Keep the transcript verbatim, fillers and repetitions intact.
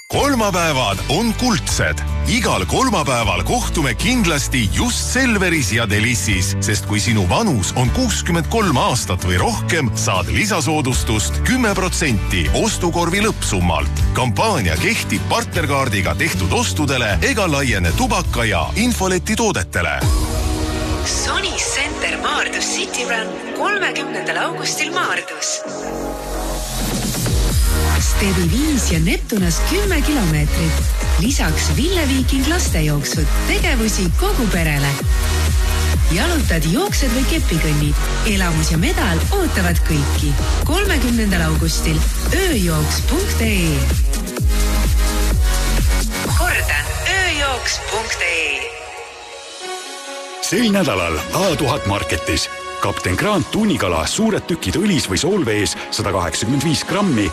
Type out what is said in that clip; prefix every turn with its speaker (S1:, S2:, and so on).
S1: kolmapäevad on kuldsed. Igal kolmapäeval kohtume kindlasti just Selveris ja Delissis, sest kui sinu vanus on kuuskümmend kolm aastat või rohkem, saad lisasoodustust kümme protsenti ostukorvi lõppsummalt. Kampaania kehtib partnerkaardiga tehtud ostudele ega laiene tubaka ja infoleti toodetele.
S2: Sony Center Maardus City Run kolmekümnendal augustil Maardus. Stevi viis ja Neptunas kümme kilomeetrit. Lisaks Ville Viiking lastejooksud, tegevusi kogu perele. Jalutad, jooksed või kepikõnnid. Elamus ja medal ootavad kõiki. kolmekümnendal augustil ööjooks punkt ee. Kordan, ööjooks punkt ee.
S3: Sel nädalal A tuhat Marketis. Kapten Grant tuunikala suured tükid õlis või soolvees sada kaheksakümmend viis grammi